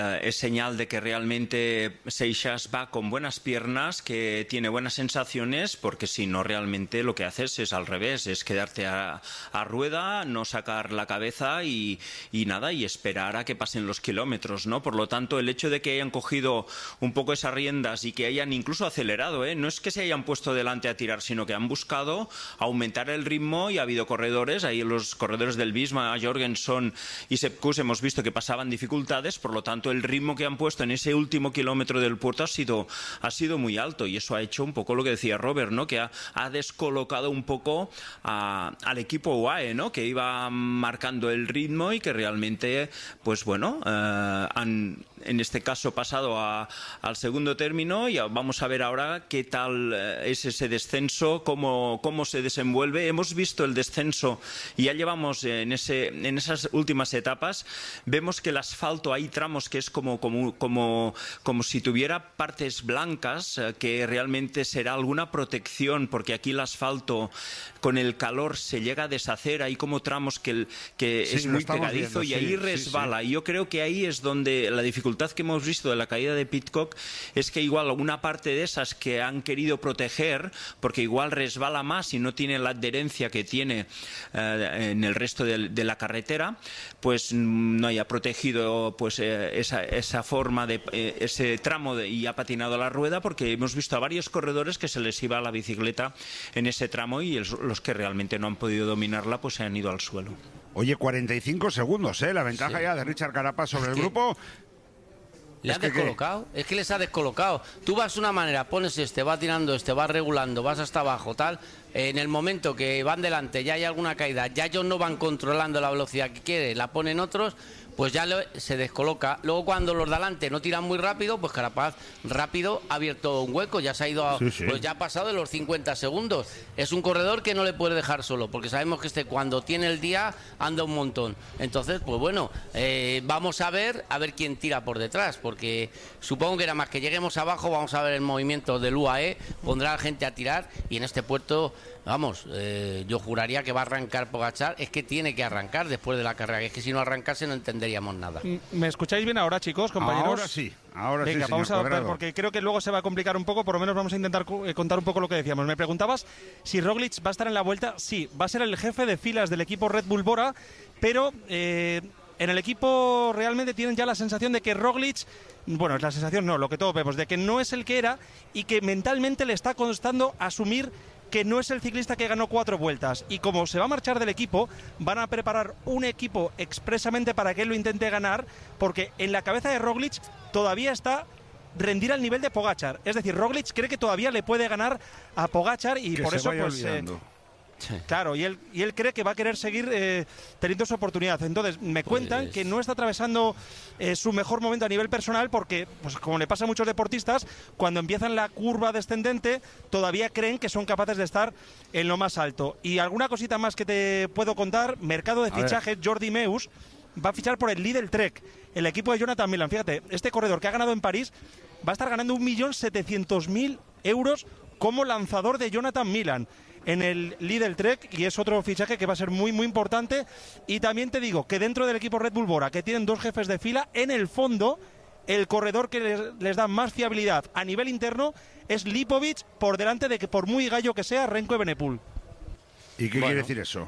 Es señal de que realmente Seixas va con buenas piernas, que tiene buenas sensaciones, porque si no, realmente lo que haces es al revés, es quedarte a rueda, no sacar la cabeza y nada, y esperar a que pasen los kilómetros, ¿no? Por lo tanto, el hecho de que hayan cogido un poco esas riendas y que hayan incluso acelerado, no es que se hayan puesto delante a tirar, sino que han buscado aumentar el ritmo, y ha habido corredores, ahí los corredores del Visma, Jorgenson y Sepp Kuss, hemos visto que pasaban dificultades. Por lo tanto, el ritmo que han puesto en ese último kilómetro del puerto ha sido muy alto, y eso ha hecho un poco lo que decía Robert, ¿no? Que ha descolocado un poco al equipo UAE, ¿no? Que iba marcando el ritmo y que realmente, pues bueno, han en este caso pasado al segundo término, y vamos a ver ahora qué tal es ese descenso, cómo se desenvuelve. Hemos visto el descenso y ya llevamos en esas últimas etapas, vemos que el asfalto, hay tramos que es como si tuviera partes blancas, que realmente será alguna protección, porque aquí el asfalto con el calor se llega a deshacer, hay como tramos que sí, es muy pegadizo, y ahí resbala. Sí. Y yo creo que ahí es donde la dificultad que hemos visto de la caída de Pidcock es que igual una parte de esas que han querido proteger, porque igual resbala más y no tiene la adherencia que tiene en el resto de la carretera, pues no haya protegido pues esa forma de ese tramo y ha patinado la rueda, porque hemos visto a varios corredores que se les iba la bicicleta en ese tramo, y los que realmente no han podido dominarla pues se han ido al suelo. Oye, 45 segundos, la ventaja ya de Richard Carapaz sobre el grupo. Le ha descolocado, es que les ha descolocado. Tú vas de una manera, pones vas tirando vas regulando, vas hasta abajo, tal. En el momento que van delante, ya hay alguna caída, ya ellos no van controlando la velocidad que quieren, la ponen otros, pues ya se descoloca. Luego cuando los de delante no tiran muy rápido, pues Carapaz rápido ha abierto un hueco, ya se ha ido, pues ya ha pasado de los 50 segundos. Es un corredor que no le puede dejar solo, porque sabemos que cuando tiene el día anda un montón. Entonces, pues bueno, vamos a ver quién tira por detrás, porque supongo que era más que lleguemos abajo, vamos a ver el movimiento del UAE, pondrá a la gente a tirar, y en este puerto, vamos, yo juraría que va a arrancar Pogačar. Es que tiene que arrancar después de la carrera, es que si no arrancase no entenderíamos nada. ¿Me escucháis bien ahora, chicos, compañeros? Ahora sí. Venga, sí, vamos a ver, Cuadrado, porque creo que luego se va a complicar un poco. Por lo menos vamos a intentar contar un poco lo que decíamos. Me preguntabas si Roglic va a estar en la vuelta. Sí, va a ser el jefe de filas del equipo Red Bull Bora, pero en el equipo realmente tienen ya la sensación de que Roglic, bueno, es la sensación, no, lo que todos vemos, de que no es el que era, y que mentalmente le está costando asumir que no es el ciclista que ganó 4 vueltas. Y como se va a marchar del equipo, van a preparar un equipo expresamente para que él lo intente ganar, porque en la cabeza de Roglic todavía está rendir al nivel de Pogačar. Es decir, Roglic cree que todavía le puede ganar a Pogačar, y que por eso pues claro, y él cree que va a querer seguir teniendo su oportunidad. Entonces me cuentan que no está atravesando su mejor momento a nivel personal, porque, pues como le pasa a muchos deportistas, cuando empiezan la curva descendente todavía creen que son capaces de estar en lo más alto. Y alguna cosita más que te puedo contar: mercado de fichajes, Jordi Meus va a fichar por el Lidl Trek, el equipo de Jonathan Milan. Fíjate, este corredor que ha ganado en París va a estar ganando 1.700.000 euros como lanzador de Jonathan Milan en el Lidl Trek, y es otro fichaje que va a ser muy muy importante. Y también te digo que dentro del equipo Red Bull Bora, que tienen 2 jefes de fila, en el fondo el corredor que les da más fiabilidad a nivel interno es Lipovic, por delante de que, por muy gallo que sea, Remco Evenepoel. ¿Y qué quiere decir eso?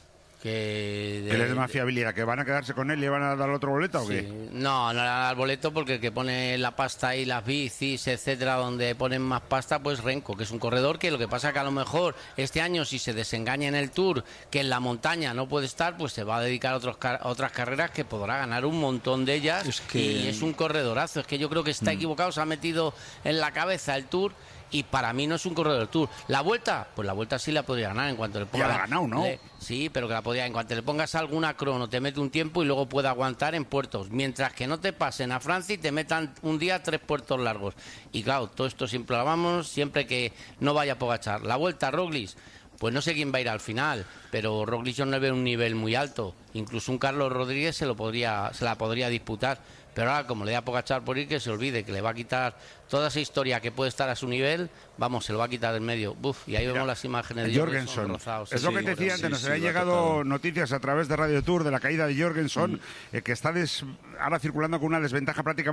¿Que les dé más fiabilidad? ¿Que van a quedarse con él y le van a dar otro boleto o qué? No le van a dar boleto, porque el que pone la pasta y las bicis, etcétera, donde ponen más pasta, pues Remco, que es un corredor que lo que pasa que a lo mejor este año, si se desengaña en el Tour, que en la montaña no puede estar, pues se va a dedicar a otras carreras que podrá ganar un montón de ellas. Y es un corredorazo. Es que yo creo que está equivocado, se ha metido en la cabeza el Tour, y para mí no es un corredor del Tour. ¿La Vuelta? Pues la Vuelta sí la podría ganar en cuanto le ponga. Ya la ha ganado, ¿no? Sí, pero que la podría, en cuanto le pongas alguna crono, te mete un tiempo y luego puede aguantar en puertos. Mientras que no te pasen a Francia y te metan un día 3 puertos largos. Y claro, todo esto siempre lo vamos, siempre que no vaya a Pogačar. La Vuelta, Roglic, pues no sé quién va a ir al final, pero Roglic yo no le veo un nivel muy alto. Incluso un Carlos Rodríguez se la podría disputar. Pero ahora, como le da Pogačar por ir, que se olvide que le va a quitar toda esa historia que puede estar a su nivel, vamos, se lo va a quitar del medio. Y ahí vemos las imágenes de Jorgensen rozados. Es lo que te decía antes, nos han llegado noticias a través de Radio Tour de la caída de Jorgensen, que está ahora circulando con una desventaja prácticamente